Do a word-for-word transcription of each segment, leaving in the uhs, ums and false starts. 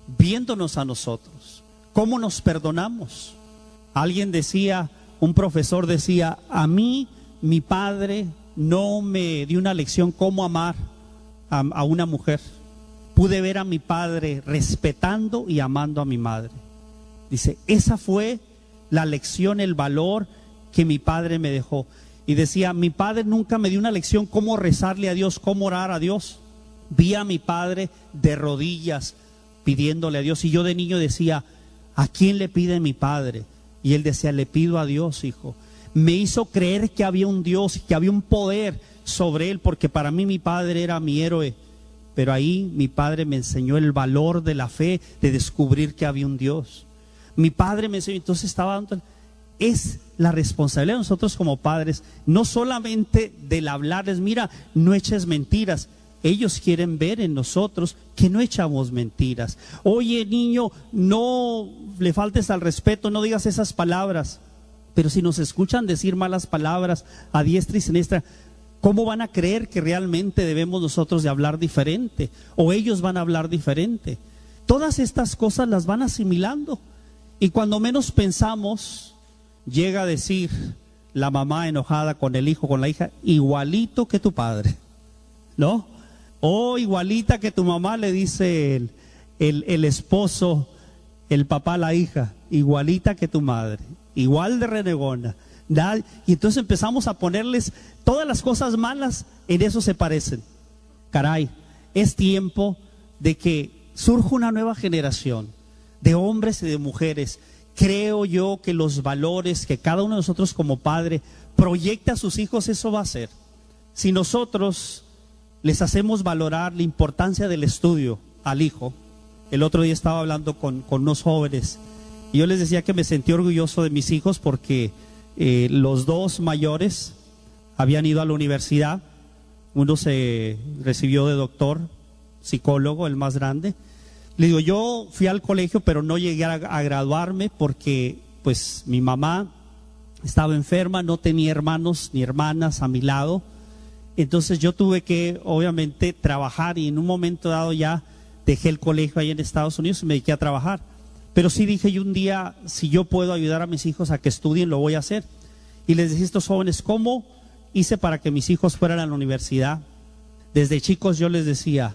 viéndonos a nosotros. ¿Cómo nos perdonamos? Alguien decía, un profesor decía, a mí mi padre no me dio una lección cómo amar a, a una mujer. Pude ver a mi padre respetando y amando a mi madre. Dice, esa fue la lección, el valor que mi padre me dejó. Y decía, mi padre nunca me dio una lección cómo rezarle a Dios, cómo orar a Dios. Vi a mi padre de rodillas pidiéndole a Dios. Y yo de niño decía, ¿a quién le pide mi padre? Y él decía, le pido a Dios, hijo. Me hizo creer que había un Dios y que había un poder sobre él, porque para mí mi padre era mi héroe. Pero ahí mi padre me enseñó el valor de la fe, de descubrir que había un Dios. Mi padre me enseñó, entonces estaba dando, es la responsabilidad de nosotros como padres, no solamente del hablarles, mira, no eches mentiras. Ellos quieren ver en nosotros que no echamos mentiras. Oye, niño, no le faltes al respeto, no digas esas palabras. Pero si nos escuchan decir malas palabras a diestra y siniestra, ¿cómo van a creer que realmente debemos nosotros de hablar diferente? O ellos van a hablar diferente. Todas estas cosas las van asimilando. Y cuando menos pensamos, llega a decir la mamá enojada con el hijo, con la hija, igualito que tu padre, ¿no? O igualita que tu mamá, le dice el, el, el esposo, el papá a la hija, igualita que tu madre, igual de renegona. Y entonces empezamos a ponerles todas las cosas malas, en eso se parecen. Caray, es tiempo de que surja una nueva generación de hombres y de mujeres. Creo yo que los valores que cada uno de nosotros como padre proyecta a sus hijos, eso va a ser. Si nosotros les hacemos valorar la importancia del estudio al hijo. El otro día estaba hablando con, con unos jóvenes y yo les decía que me sentí orgulloso de mis hijos porque eh, los dos mayores habían ido a la universidad. Uno se recibió de doctor, psicólogo, el más grande. Le digo, yo fui al colegio pero no llegué a, a graduarme porque pues mi mamá estaba enferma, no tenía hermanos ni hermanas a mi lado. Entonces yo tuve que obviamente trabajar y en un momento dado ya dejé el colegio ahí en Estados Unidos y me dediqué a trabajar. Pero sí dije yo un día, si yo puedo ayudar a mis hijos a que estudien, lo voy a hacer. Y les decía a estos jóvenes, ¿cómo hice para que mis hijos fueran a la universidad? Desde chicos yo les decía,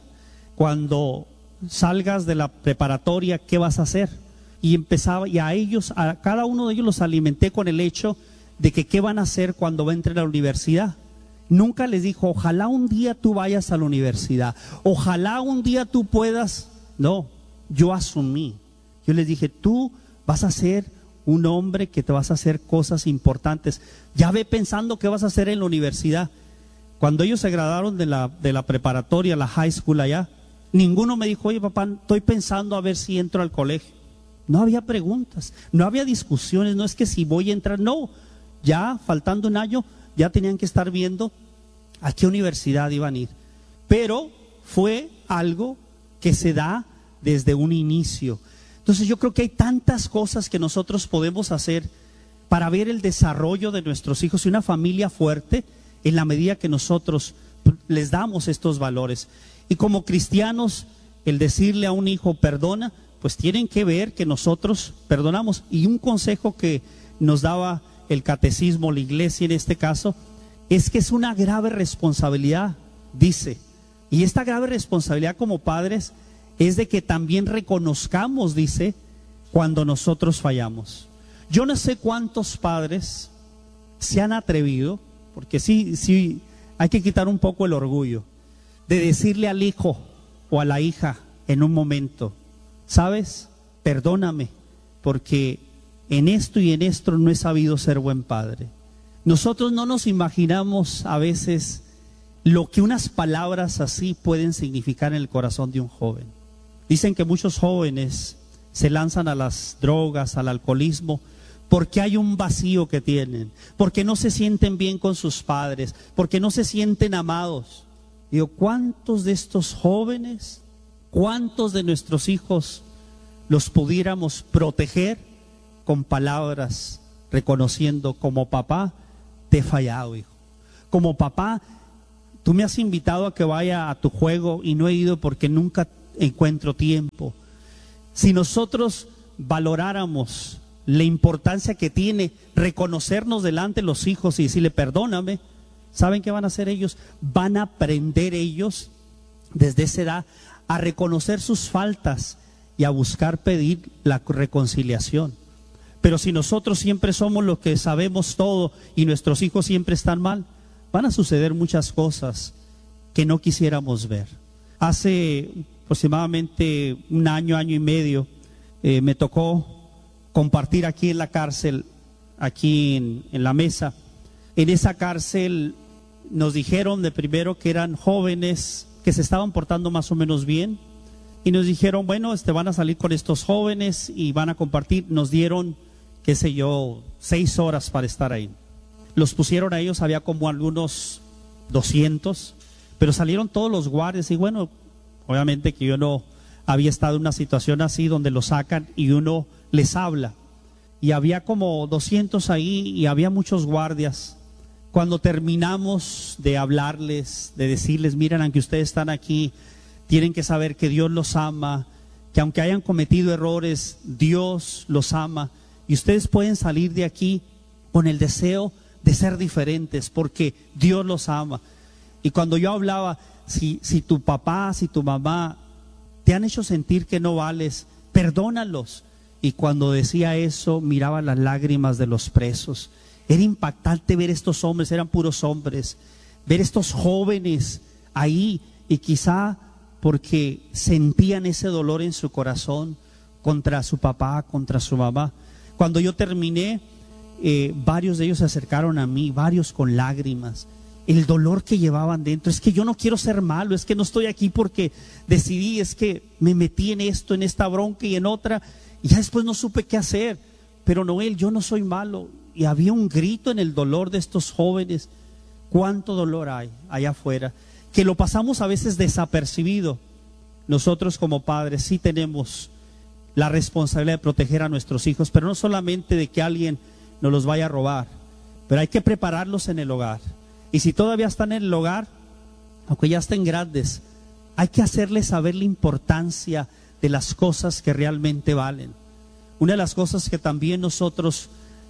cuando salgas de la preparatoria, ¿qué vas a hacer? Y empezaba, y a ellos, a cada uno de ellos los alimenté con el hecho de que qué van a hacer cuando entren a la universidad. Nunca les dijo, ojalá un día tú vayas a la universidad, ojalá un día tú puedas. No, yo asumí. Yo les dije, tú vas a ser un hombre que te vas a hacer cosas importantes. Ya ve pensando qué vas a hacer en la universidad. Cuando ellos se graduaron de la, de la preparatoria, la high school allá, ninguno me dijo, oye papá, estoy pensando a ver si entro al colegio. No había preguntas, no había discusiones, no es que si voy a entrar, no. Ya faltando un año, ya tenían que estar viendo a qué universidad iban a ir. Pero fue algo que se da desde un inicio. Entonces yo creo que hay tantas cosas que nosotros podemos hacer para ver el desarrollo de nuestros hijos y una familia fuerte en la medida que nosotros les damos estos valores. Y como cristianos, el decirle a un hijo perdona, pues tienen que ver que nosotros perdonamos. Y un consejo que nos daba el catecismo, la iglesia en este caso, es que es una grave responsabilidad, dice. Y esta grave responsabilidad como padres es de que también reconozcamos, dice, cuando nosotros fallamos. Yo no sé cuántos padres se han atrevido, porque sí, sí, hay que quitar un poco el orgullo, de decirle al hijo o a la hija en un momento, ¿sabes? Perdóname, porque en esto y en esto no he sabido ser buen padre. Nosotros no nos imaginamos a veces lo que unas palabras así pueden significar en el corazón de un joven. Dicen que muchos jóvenes se lanzan a las drogas, al alcoholismo, porque hay un vacío que tienen, porque no se sienten bien con sus padres, porque no se sienten amados. Digo, ¿cuántos de estos jóvenes, cuántos de nuestros hijos los pudiéramos proteger con palabras, reconociendo como papá, te he fallado, hijo? Como papá, tú me has invitado a que vaya a tu juego y no he ido porque nunca encuentro tiempo. Si nosotros valoráramos la importancia que tiene reconocernos delante de los hijos y decirle perdóname, ¿saben qué van a hacer ellos? Van a aprender ellos desde esa edad a reconocer sus faltas y a buscar pedir la reconciliación. Pero si nosotros siempre somos los que sabemos todo y nuestros hijos siempre están mal, van a suceder muchas cosas que no quisiéramos ver. Hace aproximadamente un año, año y medio, eh, me tocó compartir aquí en la cárcel, aquí en, en la mesa. En esa cárcel nos dijeron de primero que eran jóvenes que se estaban portando más o menos bien, y nos dijeron, bueno, este, van a salir con estos jóvenes y van a compartir. Nos dieron, qué sé yo, seis horas para estar ahí. Los pusieron a ellos, había como algunos doscientos, pero salieron todos los guardias. Y bueno, obviamente que yo no había estado en una situación así donde los sacan y uno les habla. Y había como doscientos ahí y había muchos guardias. Cuando terminamos de hablarles, de decirles, miren, aunque ustedes están aquí, tienen que saber que Dios los ama, que aunque hayan cometido errores, Dios los ama, y ustedes pueden salir de aquí con el deseo de ser diferentes, porque Dios los ama. Y cuando yo hablaba, si, si tu papá, si tu mamá te han hecho sentir que no vales, perdónalos. Y cuando decía eso, miraba las lágrimas de los presos. Era impactante ver estos hombres, eran puros hombres, ver estos jóvenes ahí, y quizá porque sentían ese dolor en su corazón contra su papá, contra su mamá. Cuando yo terminé, eh, varios de ellos se acercaron a mí, varios con lágrimas. El dolor que llevaban dentro, es que yo no quiero ser malo, es que no estoy aquí porque decidí, es que me metí en esto, en esta bronca y en otra, y ya después no supe qué hacer. Pero Noel, yo no soy malo. Y había un grito en el dolor de estos jóvenes. ¿Cuánto dolor hay allá afuera? Que lo pasamos a veces desapercibido. Nosotros como padres sí tenemos la responsabilidad de proteger a nuestros hijos, pero no solamente de que alguien nos los vaya a robar, pero hay que prepararlos en el hogar. Y si todavía están en el hogar, aunque ya estén grandes, hay que hacerles saber la importancia de las cosas que realmente valen. Una de las cosas que también nosotros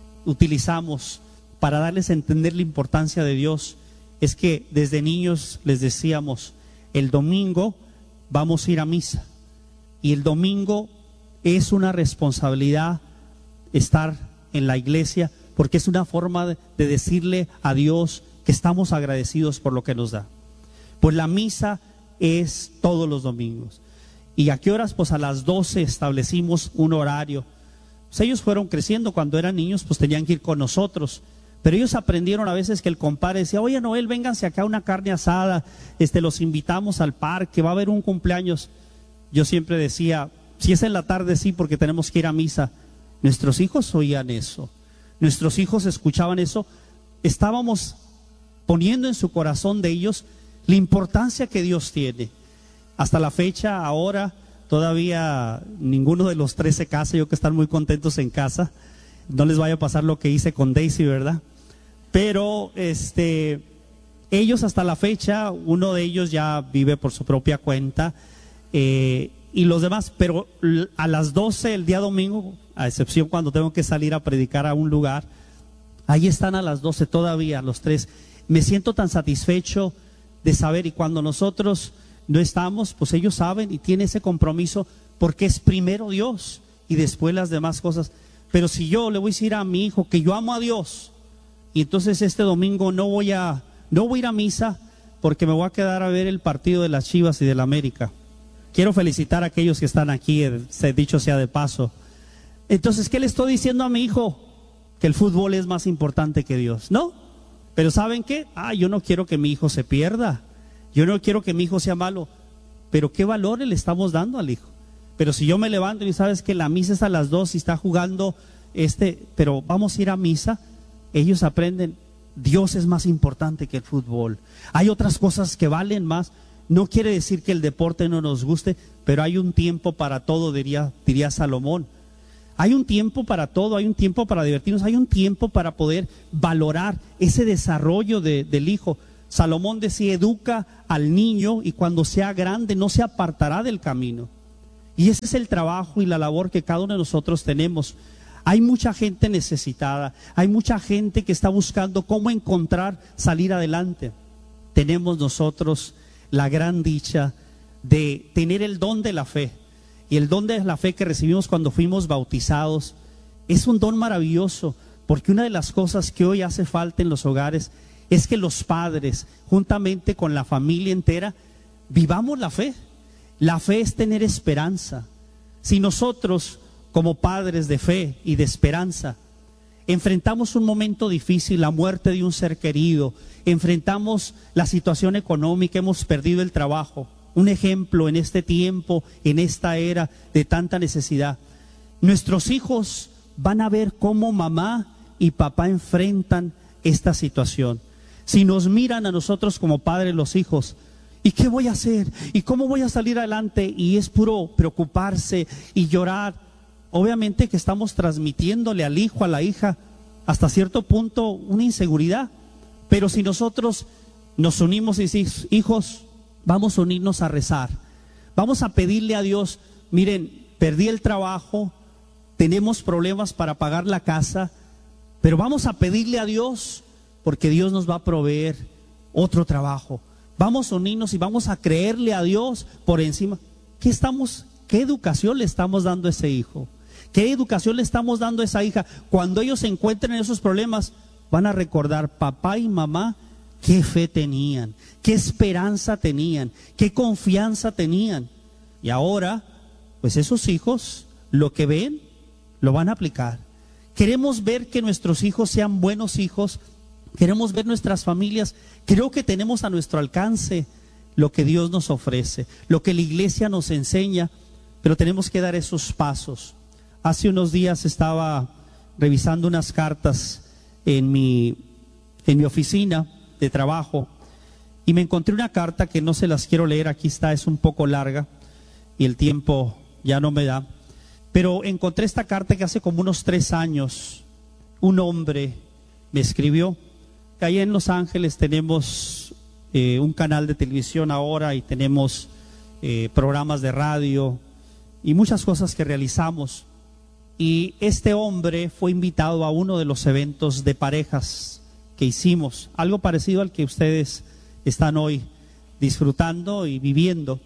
utilizamos para darles a entender la importancia de Dios es que desde niños les decíamos, el domingo vamos a ir a misa, y el domingo es una responsabilidad estar en la iglesia, porque es una forma de, de decirle a Dios que estamos agradecidos por lo que nos da. Pues la misa es todos los domingos. ¿Y a qué horas? Pues a las doce establecimos un horario. Pues ellos fueron creciendo, cuando eran niños pues tenían que ir con nosotros, pero ellos aprendieron a veces que el compadre decía, oye Noel, vénganse acá a una carne asada, este, los invitamos al parque, va a haber un cumpleaños. Yo siempre decía, si es en la tarde sí, porque tenemos que ir a misa. Nuestros hijos oían eso, nuestros hijos escuchaban eso, estábamos poniendo en su corazón de ellos la importancia que Dios tiene. Hasta la fecha, ahora todavía ninguno de los tres se casa, yo que están muy contentos en casa, no les vaya a pasar lo que hice con Daisy, ¿verdad? Pero este, ellos hasta la fecha, uno de ellos ya vive por su propia cuenta, eh, y los demás, pero a las doce el día domingo, a excepción cuando tengo que salir a predicar a un lugar, ahí están a las doce todavía los tres. Me siento tan satisfecho de saber, y cuando nosotros no estamos, pues ellos saben y tienen ese compromiso, porque es primero Dios y después las demás cosas. Pero si yo le voy a decir a mi hijo que yo amo a Dios, y entonces este domingo no voy a no voy a ir a misa porque me voy a quedar a ver el partido de las Chivas y del América. Quiero felicitar a aquellos que están aquí, dicho sea de paso. Entonces, ¿qué le estoy diciendo a mi hijo? Que el fútbol es más importante que Dios, ¿no? Pero ¿saben qué? Ah, yo no quiero que mi hijo se pierda, yo no quiero que mi hijo sea malo, pero ¿qué valor le estamos dando al hijo? Pero si yo me levanto y sabes que la misa es a las dos y está jugando este, pero vamos a ir a misa, ellos aprenden, Dios es más importante que el fútbol. Hay otras cosas que valen más. No quiere decir que el deporte no nos guste, pero hay un tiempo para todo, diría, diría Salomón. Hay un tiempo para todo, hay un tiempo para divertirnos, hay un tiempo para poder valorar ese desarrollo de, del hijo. Salomón decía, educa al niño y cuando sea grande no se apartará del camino. Y ese es el trabajo y la labor que cada uno de nosotros tenemos. Hay mucha gente necesitada, hay mucha gente que está buscando cómo encontrar salir adelante. Tenemos nosotros la gran dicha de tener el don de la fe. Y el don de la fe que recibimos cuando fuimos bautizados es un don maravilloso, porque una de las cosas que hoy hace falta en los hogares es que los padres, juntamente con la familia entera, vivamos la fe. La fe es tener esperanza. Si nosotros, como padres de fe y de esperanza, enfrentamos un momento difícil, la muerte de un ser querido, enfrentamos la situación económica, hemos perdido el trabajo, un ejemplo en este tiempo, en esta era de tanta necesidad, nuestros hijos van a ver cómo mamá y papá enfrentan esta situación. Si nos miran a nosotros como padres, los hijos, ¿y qué voy a hacer? ¿Y cómo voy a salir adelante? Y es puro preocuparse y llorar. Obviamente que estamos transmitiéndole al hijo, a la hija, hasta cierto punto una inseguridad. Pero si nosotros nos unimos y decimos, hijos, vamos a unirnos a rezar, vamos a pedirle a Dios, miren, perdí el trabajo, tenemos problemas para pagar la casa, pero vamos a pedirle a Dios, porque Dios nos va a proveer otro trabajo. Vamos a unirnos y vamos a creerle a Dios por encima. ¿Qué estamos, qué educación le estamos dando a ese hijo? ¿Qué educación le estamos dando a esa hija? Cuando ellos se encuentren en esos problemas, van a recordar, papá y mamá, qué fe tenían, qué esperanza tenían, qué confianza tenían. Y ahora, pues esos hijos, lo que ven, lo van a aplicar. Queremos ver que nuestros hijos sean buenos hijos. Queremos ver nuestras familias. Creo que tenemos a nuestro alcance lo que Dios nos ofrece, lo que la iglesia nos enseña, pero tenemos que dar esos pasos. Hace unos días estaba revisando unas cartas en mi, en mi oficina de trabajo y me encontré una carta que no se las quiero leer, aquí está, es un poco larga y el tiempo ya no me da, pero encontré esta carta que hace como unos tres años un hombre me escribió. Allá en Los Ángeles tenemos eh, un canal de televisión ahora y tenemos eh, programas de radio y muchas cosas que realizamos. Y este hombre fue invitado a uno de los eventos de parejas que hicimos, algo parecido al que ustedes están hoy disfrutando y viviendo.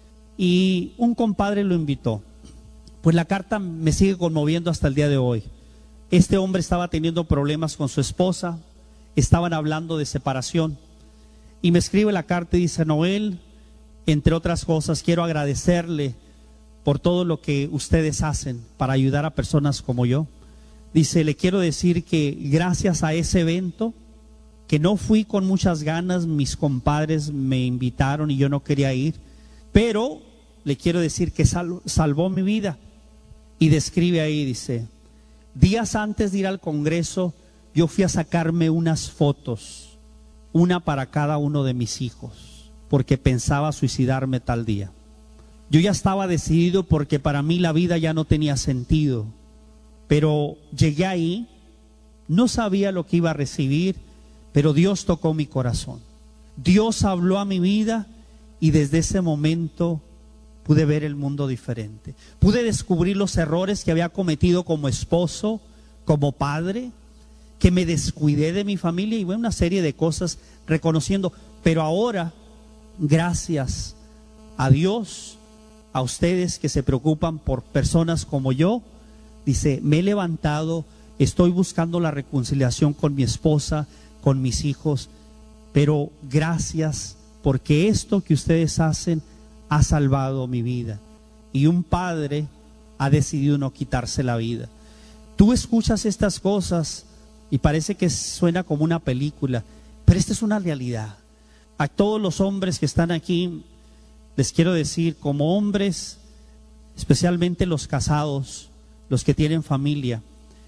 Y un compadre lo invitó. Pues la carta me sigue conmoviendo hasta el día de hoy. Este hombre estaba teniendo problemas con su esposa, estaban hablando de separación. Y me escribe la carta y dice, Noel, entre otras cosas, quiero agradecerle por todo lo que ustedes hacen para ayudar a personas como yo. Dice, le quiero decir que gracias a ese evento, que no fui con muchas ganas, mis compadres me invitaron y yo no quería ir, pero le quiero decir que sal, salvó mi vida. Y describe ahí, dice, días antes de ir al Congreso, yo fui a sacarme unas fotos, una para cada uno de mis hijos, porque pensaba suicidarme tal día. Yo ya estaba decidido porque para mí la vida ya no tenía sentido, pero llegué ahí, no sabía lo que iba a recibir, pero Dios tocó mi corazón. Dios habló a mi vida y desde ese momento pude ver el mundo diferente. Pude descubrir los errores que había cometido como esposo, como padre, que me descuidé de mi familia y bueno, una serie de cosas reconociendo. Pero ahora, gracias a Dios, a ustedes que se preocupan por personas como yo, dice, me he levantado, estoy buscando la reconciliación con mi esposa, con mis hijos, pero gracias porque esto que ustedes hacen ha salvado mi vida. Y un padre ha decidido no quitarse la vida. Tú escuchas estas cosas y parece que suena como una película, pero esta es una realidad. A todos los hombres que están aquí, les quiero decir, como hombres, especialmente los casados, los que tienen familia,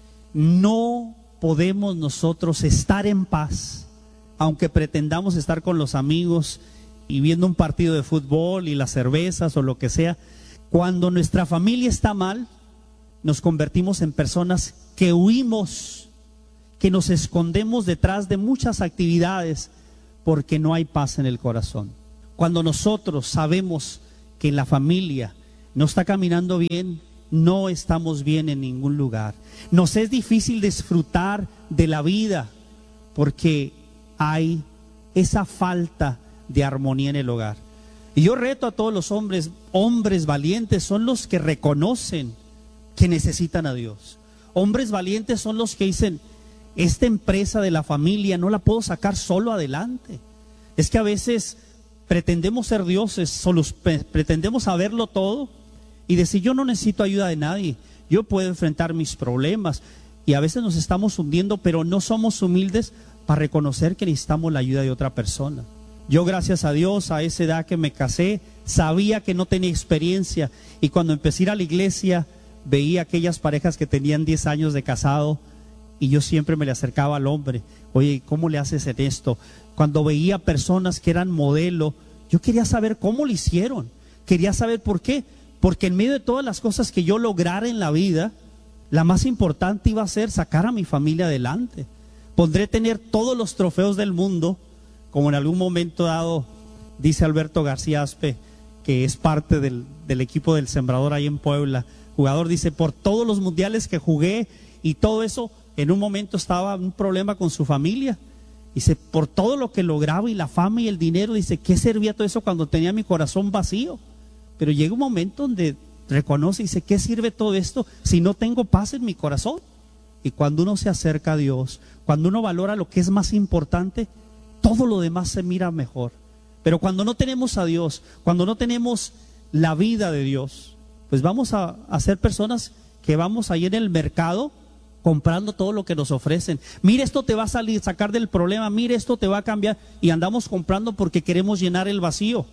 no podemos nosotros estar en paz, aunque pretendamos estar con los amigos y viendo un partido de fútbol y las cervezas o lo que sea. Cuando nuestra familia está mal, nos convertimos en personas que huimos, que nos escondemos detrás de muchas actividades porque no hay paz en el corazón. Cuando nosotros sabemos que en la familia no está caminando bien, no estamos bien en ningún lugar. Nos es difícil disfrutar de la vida porque hay esa falta de armonía en el hogar. Y yo reto a todos los hombres, hombres valientes son los que reconocen que necesitan a Dios. Hombres valientes son los que dicen, esta empresa de la familia no la puedo sacar solo adelante. Es que a veces pretendemos ser dioses, solo pretendemos saberlo todo y decir, yo no necesito ayuda de nadie, yo puedo enfrentar mis problemas. Y a veces nos estamos hundiendo, pero no somos humildes para reconocer que necesitamos la ayuda de otra persona. Yo, gracias a Dios, a esa edad que me casé, sabía que no tenía experiencia, y cuando empecé a ir a la iglesia veía aquellas parejas que tenían diez años de casado, y yo siempre me le acercaba al hombre, oye, ¿cómo le haces en esto? Cuando veía personas que eran modelo, yo quería saber cómo lo hicieron, quería saber por qué, porque en medio de todas las cosas que yo lograra en la vida, la más importante iba a ser sacar a mi familia adelante. Podré tener todos los trofeos del mundo, como en algún momento dado dice Alberto García Aspe, que es parte del, del equipo del Sembrador ahí en Puebla, jugador, dice, por todos los mundiales que jugué y todo eso, en un momento estaba un problema con su familia. Dice, por todo lo que lograba y la fama y el dinero, dice, ¿qué servía todo eso cuando tenía mi corazón vacío? Pero llega un momento donde reconoce y dice, ¿qué sirve todo esto si no tengo paz en mi corazón? Y cuando uno se acerca a Dios, cuando uno valora lo que es más importante, todo lo demás se mira mejor. Pero cuando no tenemos a Dios, cuando no tenemos la vida de Dios, pues vamos a, a ser personas que vamos ahí en el mercado comprando todo lo que nos ofrecen. Mire, esto te va a salir, sacar del problema, mire, esto te va a cambiar, y andamos comprando porque queremos llenar el vacío.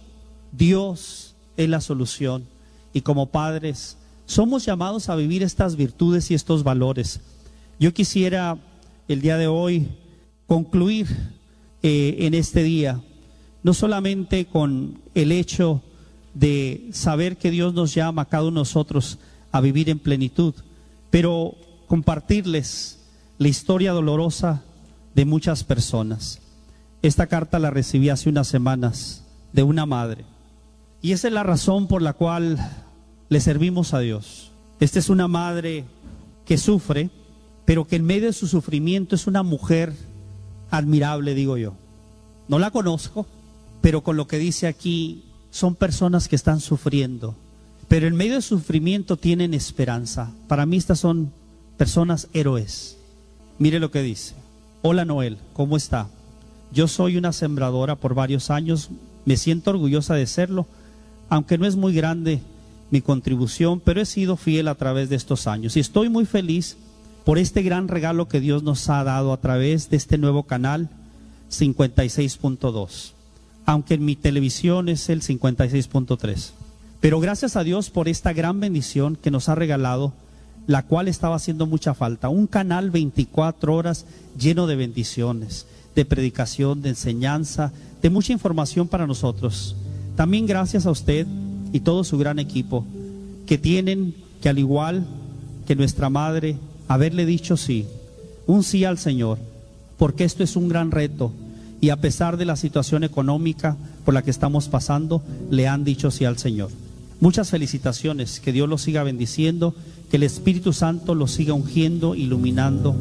Dios es la solución, y como padres somos llamados a vivir estas virtudes y estos valores. Yo quisiera el día de hoy concluir eh, en este día, no solamente con el hecho de saber que Dios nos llama a cada uno de nosotros a vivir en plenitud, pero compartirles la historia dolorosa de muchas personas. Esta carta la recibí hace unas semanas de una madre, y esa es la razón por la cual le servimos a Dios. Esta es una madre que sufre, pero que en medio de su sufrimiento es una mujer admirable, digo yo. No la conozco, pero con lo que dice aquí, son personas que están sufriendo, pero en medio de su sufrimiento tienen esperanza. Para mí estas son personas héroes. Mire lo que dice. Hola Noel, ¿cómo está? Yo soy una sembradora por varios años, me siento orgullosa de serlo, aunque no es muy grande mi contribución, pero he sido fiel a través de estos años y estoy muy feliz por este gran regalo que Dios nos ha dado a través de este nuevo canal cincuenta y seis punto dos, aunque en mi televisión es el cincuenta y seis punto tres. Pero gracias a Dios por esta gran bendición que nos ha regalado, la cual estaba haciendo mucha falta. Un canal veinticuatro horas lleno de bendiciones, de predicación, de enseñanza, de mucha información para nosotros. También gracias a usted y todo su gran equipo, que tienen que, al igual que nuestra madre, haberle dicho sí, un sí al Señor, porque esto es un gran reto, y a pesar de la situación económica por la que estamos pasando, le han dicho sí al Señor. Muchas felicitaciones, que Dios los siga bendiciendo, que el Espíritu Santo los siga ungiendo, iluminando,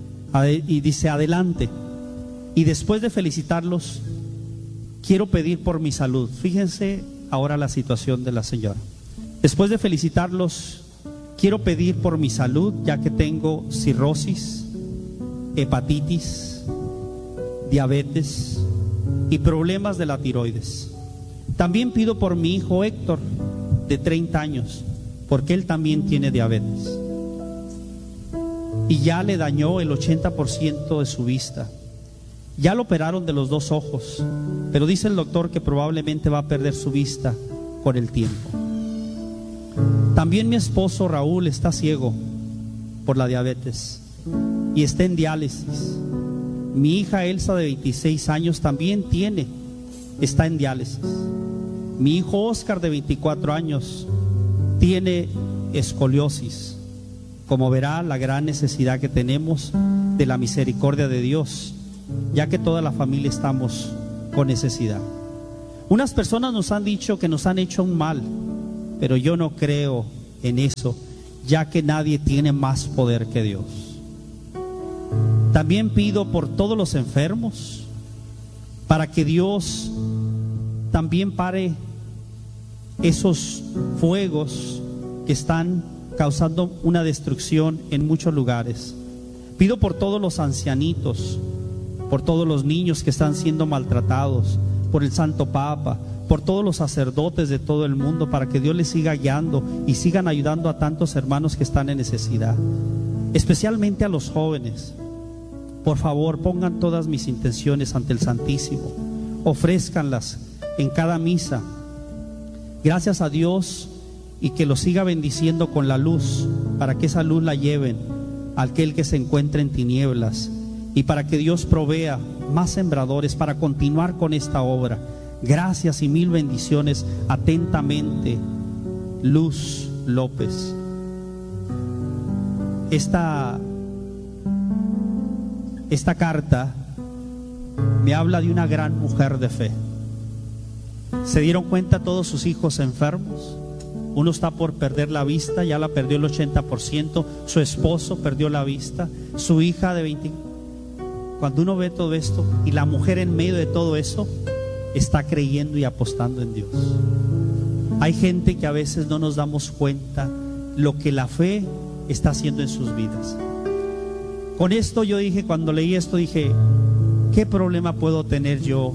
y dice adelante. Y después de felicitarlos, quiero pedir por mi salud. Fíjense ahora la situación de la señora. Después de felicitarlos, quiero pedir por mi salud, ya que tengo cirrosis, hepatitis, diabetes y problemas de la tiroides. También pido por mi hijo Héctor, de treinta años, porque él también tiene diabetes y ya le dañó el ochenta por ciento de su vista. Ya lo operaron de los dos ojos, pero dice el doctor que probablemente va a perder su vista con el tiempo. También mi esposo Raúl está ciego por la diabetes y está en diálisis. Mi hija Elsa, de veintiséis años, también tiene, está en diálisis. Mi hijo Oscar, de veinticuatro años, tiene escoliosis. Como verá, la gran necesidad que tenemos de la misericordia de Dios, ya que toda la familia estamos con necesidad. Unas personas nos han dicho que nos han hecho un mal, pero yo no creo en eso, ya que nadie tiene más poder que Dios. También pido por todos los enfermos, para que Dios también pare esos fuegos que están causando una destrucción en muchos lugares. Pido por todos los ancianitos, por todos los niños que están siendo maltratados, por el Santo Papa, por todos los sacerdotes de todo el mundo, para que Dios les siga guiando y sigan ayudando a tantos hermanos que están en necesidad, especialmente a los jóvenes. Por favor, pongan todas mis intenciones ante el Santísimo, ofrézcanlas en cada misa. Gracias a Dios, y que los siga bendiciendo con la luz, para que esa luz la lleven a aquel que se encuentra en tinieblas, y para que Dios provea más sembradores para continuar con esta obra. Gracias y mil bendiciones. Atentamente, Luz López. Esta, esta carta me habla de una gran mujer de fe. ¿Se dieron cuenta todos sus hijos enfermos? Uno está por perder la vista, ya la perdió el ochenta por ciento. Su esposo perdió la vista. Su hija de veinte. Cuando uno ve todo esto, y la mujer en medio de todo eso está creyendo y apostando en Dios. Hay gente que a veces no nos damos cuenta lo que la fe está haciendo en sus vidas. Con esto yo dije, cuando leí esto dije, ¿qué problema puedo tener yo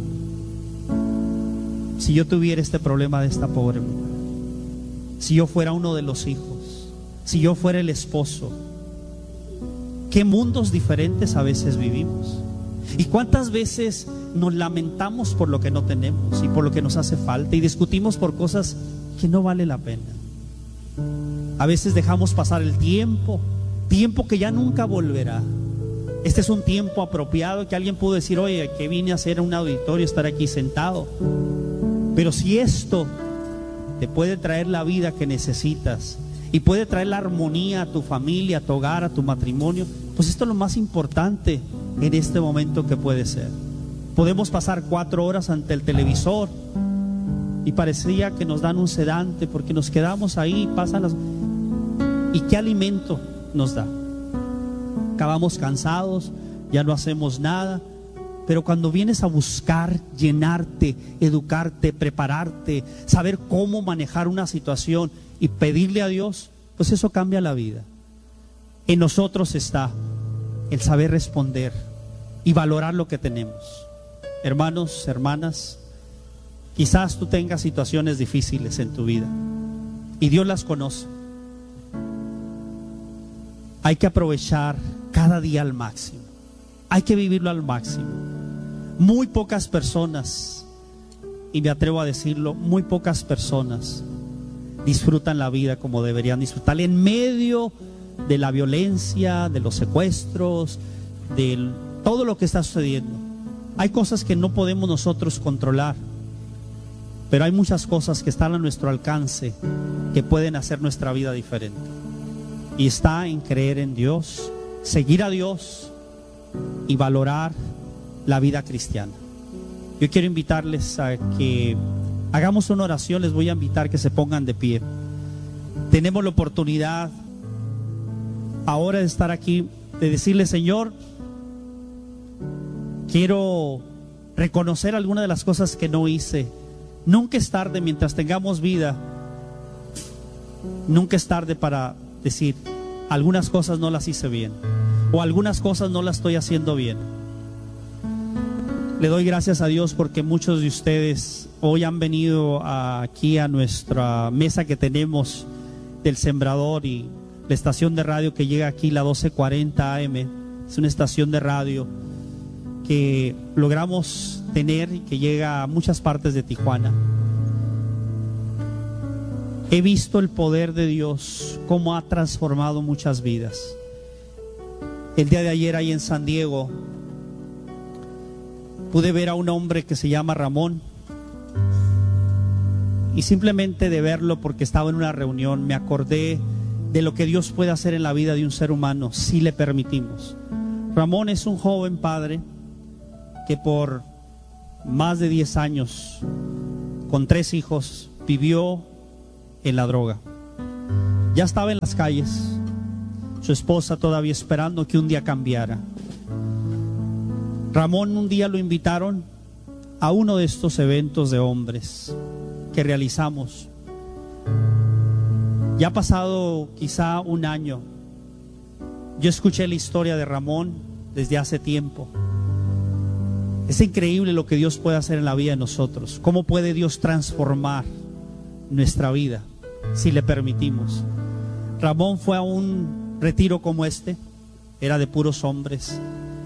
si yo tuviera este problema de esta pobre mujer? Si yo fuera uno de los hijos, si yo fuera el esposo. ¿Qué mundos diferentes a veces vivimos? ¿Y cuántas veces nos lamentamos por lo que no tenemos y por lo que nos hace falta, y discutimos por cosas que no vale la pena? A veces dejamos pasar el tiempo, tiempo que ya nunca volverá. Este es un tiempo apropiado que alguien pudo decir, oye, que vine a hacer un auditorio, estar aquí sentado. Pero si esto te puede traer la vida que necesitas y puede traer la armonía a tu familia, a tu hogar, a tu matrimonio, pues esto es lo más importante en este momento que puede ser. Podemos pasar cuatro horas ante el televisor y parecía que nos dan un sedante, porque nos quedamos ahí, pasan las... ¿Y qué alimento nos da? Acabamos cansados, ya no hacemos nada. Pero cuando vienes a buscar llenarte, educarte, prepararte, saber cómo manejar una situación y pedirle a Dios, pues eso cambia la vida. En nosotros está el saber responder y valorar lo que tenemos. Hermanos, hermanas, quizás tú tengas situaciones difíciles en tu vida y Dios las conoce. Hay que aprovechar cada día al máximo. Hay que vivirlo al máximo. Muy pocas personas, y me atrevo a decirlo, muy pocas personas disfrutan la vida como deberían disfrutar, en medio de la violencia, de los secuestros, de todo lo que está sucediendo. Hay cosas que no podemos nosotros controlar, pero hay muchas cosas que están a nuestro alcance que pueden hacer nuestra vida diferente. Y está en creer en Dios, seguir a Dios y valorar la vida cristiana. Yo quiero invitarles a que hagamos una oración. Les voy a invitar que se pongan de pie. Tenemos la oportunidad ahora de estar aquí, de decirle: Señor, quiero reconocer algunas de las cosas que no hice. Nunca es tarde mientras tengamos vida. Nunca es tarde para decir, algunas cosas no las hice bien, o algunas cosas no las estoy haciendo bien. Le doy gracias a Dios porque muchos de ustedes hoy han venido a, aquí a nuestra mesa que tenemos del Sembrador, y la estación de radio que llega aquí, la doce cuarenta A M, es una estación de radio que logramos tener y que llega a muchas partes de Tijuana. He visto el poder de Dios, cómo ha transformado muchas vidas. El día de ayer ahí en San Diego pude ver a un hombre que se llama Ramón, y simplemente de verlo, porque estaba en una reunión, me acordé de lo que Dios puede hacer en la vida de un ser humano si le permitimos. Ramón es un joven padre que por más de diez años, con tres hijos, vivió en la droga. Ya estaba en las calles, su esposa todavía esperando que un día cambiara. Ramón un día lo invitaron a uno de estos eventos de hombres que realizamos. Ya ha pasado quizá un año. Yo escuché la historia de Ramón desde hace tiempo. Es increíble lo que Dios puede hacer en la vida de nosotros. Cómo puede Dios transformar nuestra vida si le permitimos. Ramón fue a un retiro como este, era de puros hombres,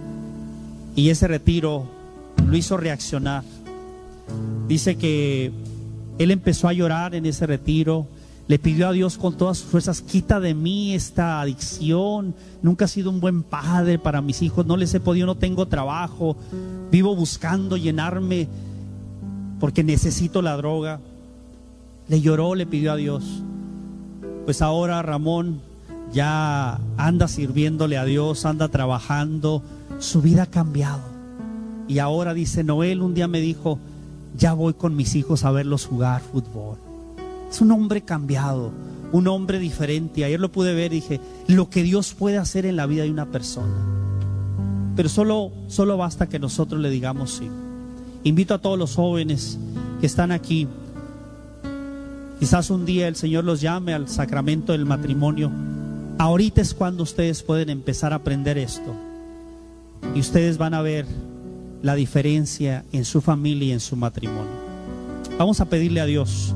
y ese retiro lo hizo reaccionar. Dice que él empezó a llorar en ese retiro, le pidió a Dios con todas sus fuerzas: quita de mí esta adicción, nunca he sido un buen padre para mis hijos, no les he podido, no tengo trabajo, vivo buscando llenarme porque necesito la droga. Le lloró, le pidió a Dios. Pues ahora Ramón ya anda sirviéndole a Dios, anda trabajando, su vida ha cambiado. Y ahora dice: Noel un día me dijo, ya voy con mis hijos a verlos jugar fútbol. Es un hombre cambiado, un hombre diferente. Ayer lo pude ver y dije, lo que Dios puede hacer en la vida de una persona. Pero solo, solo basta que nosotros le digamos sí. Invito a todos los jóvenes que están aquí. Quizás un día el Señor los llame al sacramento del matrimonio. Ahorita es cuando ustedes pueden empezar a aprender esto. Y ustedes van a ver la diferencia en su familia y en su matrimonio. Vamos a pedirle a Dios.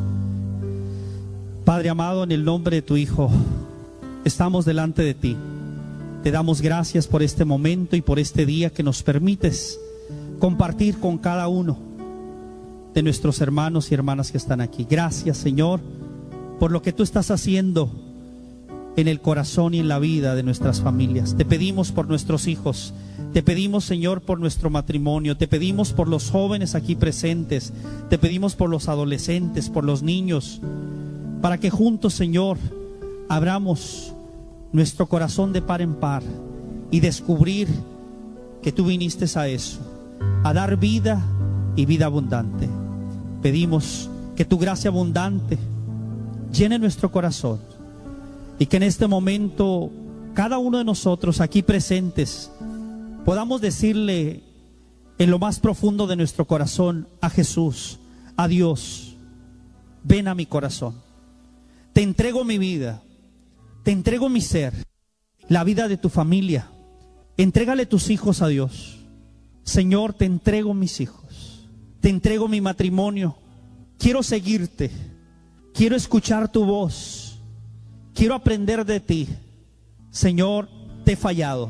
Padre amado, en el nombre de tu Hijo, estamos delante de ti. Te damos gracias por este momento y por este día que nos permites compartir con cada uno de nuestros hermanos y hermanas que están aquí. Gracias, Señor, por lo que tú estás haciendo en el corazón y en la vida de nuestras familias. Te pedimos por nuestros hijos, te pedimos, Señor, por nuestro matrimonio, te pedimos por los jóvenes aquí presentes, te pedimos por los adolescentes, por los niños, para que juntos, Señor, abramos nuestro corazón de par en par y descubrir que tú viniste a eso, a dar vida y vida abundante. Pedimos que tu gracia abundante llene nuestro corazón y que en este momento cada uno de nosotros aquí presentes podamos decirle en lo más profundo de nuestro corazón a Jesús, a Dios: ven a mi corazón, te entrego mi vida, te entrego mi ser, la vida de tu familia, entrégale tus hijos a Dios. Señor, te entrego mis hijos, te entrego mi matrimonio, quiero seguirte, quiero escuchar tu voz, quiero aprender de ti. Señor, te he fallado,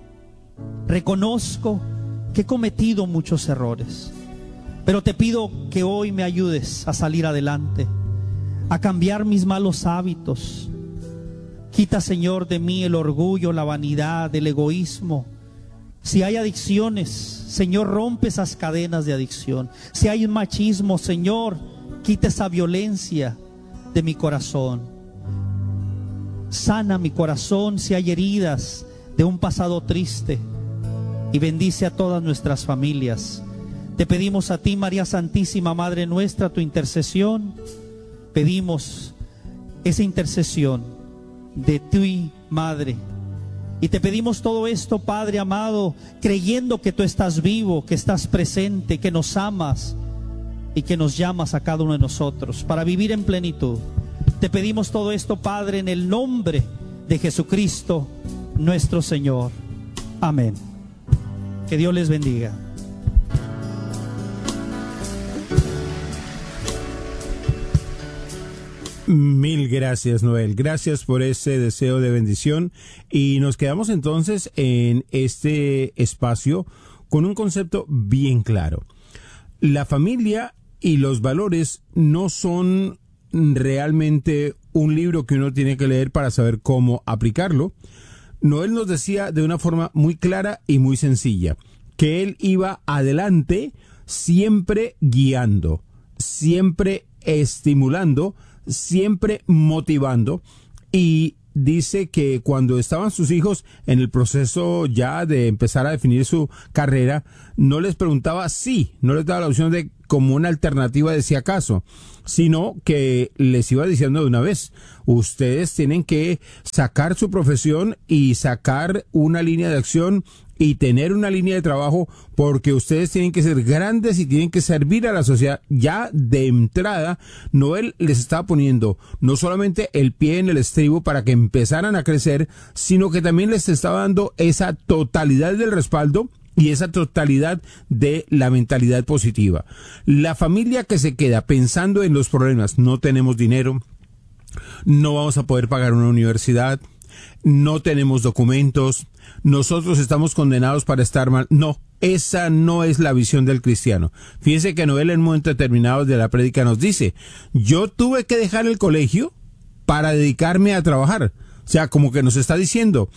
reconozco que he cometido muchos errores, pero te pido que hoy me ayudes a salir adelante, a cambiar mis malos hábitos. Quita, Señor, de mí el orgullo, la vanidad, el egoísmo. Si hay adicciones, Señor, rompe esas cadenas de adicción. Si hay un machismo, Señor, quita esa violencia de mi corazón. Sana mi corazón si hay heridas de un pasado triste, y bendice a todas nuestras familias. Te pedimos a ti, María Santísima, Madre nuestra, tu intercesión. Pedimos esa intercesión de ti, Madre. Y te pedimos todo esto, Padre amado, creyendo que tú estás vivo, que estás presente, que nos amas y que nos llamas a cada uno de nosotros para vivir en plenitud. Te pedimos todo esto, Padre, en el nombre de Jesucristo, nuestro Señor. Amén. Que Dios les bendiga. Mil gracias, Noel. Gracias por ese deseo de bendición. Y nos quedamos entonces en este espacio con un concepto bien claro. La familia y los valores no son realmente un libro que uno tiene que leer para saber cómo aplicarlo. Noel nos decía de una forma muy clara y muy sencilla que él iba adelante siempre guiando, siempre estimulando, siempre motivando, y dice que cuando estaban sus hijos en el proceso ya de empezar a definir su carrera, no les preguntaba sí, no les daba la opción de como una alternativa de si acaso, sino que les iba diciendo de una vez, ustedes tienen que sacar su profesión y sacar una línea de acción y tener una línea de trabajo, porque ustedes tienen que ser grandes y tienen que servir a la sociedad. Ya de entrada, Noel les estaba poniendo no solamente el pie en el estribo para que empezaran a crecer, sino que también les estaba dando esa totalidad del respaldo y esa totalidad de la mentalidad positiva. La familia que se queda pensando en los problemas, no tenemos dinero, no vamos a poder pagar una universidad, no tenemos documentos, nosotros estamos condenados para estar mal. No, esa no es la visión del cristiano. Fíjense que Noel en un momento determinado de la prédica nos dice, yo tuve que dejar el colegio para dedicarme a trabajar. O sea, como que nos está diciendo,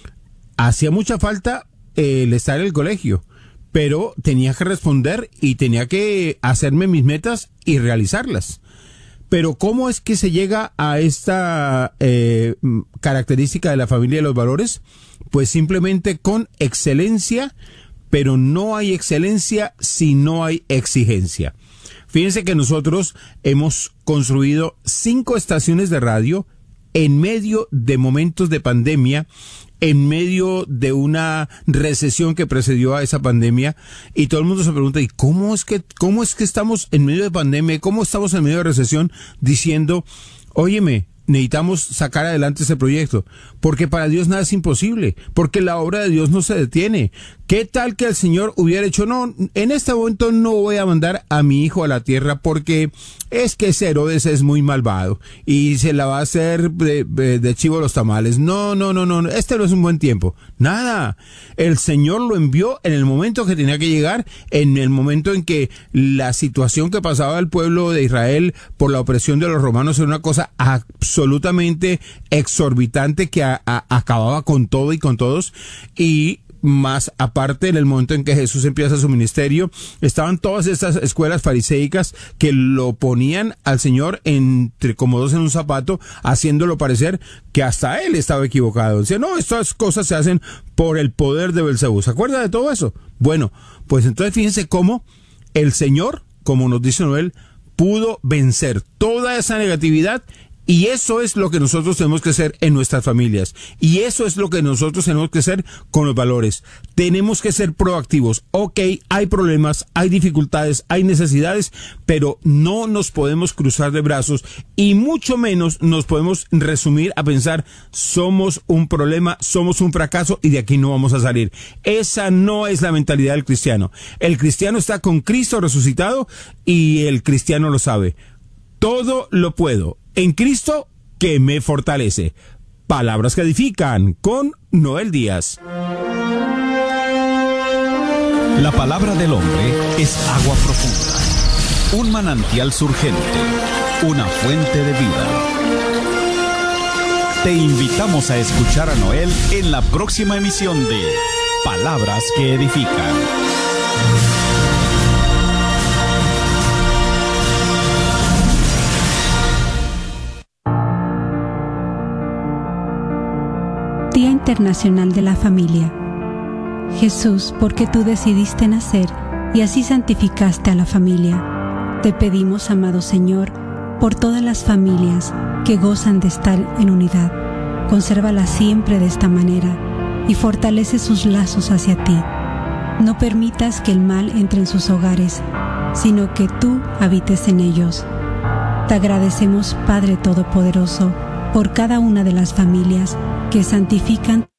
hacía mucha falta eh, el estar en el colegio, pero tenía que responder y tenía que hacerme mis metas y realizarlas. Pero ¿cómo es que se llega a esta eh, característica de la familia de los valores? Pues simplemente con excelencia, pero no hay excelencia si no hay exigencia. Fíjense que nosotros hemos construido cinco estaciones de radio en medio de momentos de pandemia, en medio de una recesión que precedió a esa pandemia, y todo el mundo se pregunta, ¿y cómo es que, cómo es que estamos en medio de pandemia? ¿Cómo estamos en medio de recesión? Diciendo, óyeme, necesitamos sacar adelante ese proyecto, porque para Dios nada es imposible, porque la obra de Dios no se detiene. ¿Qué tal que el Señor hubiera dicho, no, en este momento no voy a mandar a mi hijo a la tierra porque es que ese Herodes es muy malvado y se la va a hacer de, de, de chivo los tamales? No, no, no, no, este no es un buen tiempo. Nada. El Señor lo envió en el momento que tenía que llegar, en el momento en que la situación que pasaba el pueblo de Israel por la opresión de los romanos era una cosa absolutamente exorbitante que a, a, acababa con todo y con todos. Y más aparte, en el momento en que Jesús empieza su ministerio, estaban todas estas escuelas fariseicas que lo ponían al Señor entre como dos en un zapato, haciéndolo parecer que hasta él estaba equivocado. Decía, no, estas cosas se hacen por el poder de Belcebú. ¿Se acuerda de todo eso? Bueno, pues entonces fíjense cómo el Señor, como nos dice Noel, pudo vencer toda esa negatividad. Y eso es lo que nosotros tenemos que hacer en nuestras familias. Y eso es lo que nosotros tenemos que hacer con los valores. Tenemos que ser proactivos. Ok, hay problemas, hay dificultades, hay necesidades, pero no nos podemos cruzar de brazos y mucho menos nos podemos resumir a pensar, somos un problema, somos un fracaso y de aquí no vamos a salir. Esa no es la mentalidad del cristiano. El cristiano está con Cristo resucitado y el cristiano lo sabe. Todo lo puedo en Cristo que me fortalece. Palabras que edifican con Noel Díaz. La palabra del hombre es agua profunda, un manantial surgente, una fuente de vida. Te invitamos a escuchar a Noel en la próxima emisión de Palabras que edifican. Día Internacional de la Familia. Jesús, porque tú decidiste nacer y así santificaste a la familia. Te pedimos, amado Señor, por todas las familias que gozan de estar en unidad. Consérvalas siempre de esta manera y fortalece sus lazos hacia ti. No permitas que el mal entre en sus hogares, sino que tú habites en ellos. Te agradecemos, Padre Todopoderoso, por cada una de las familias que santifican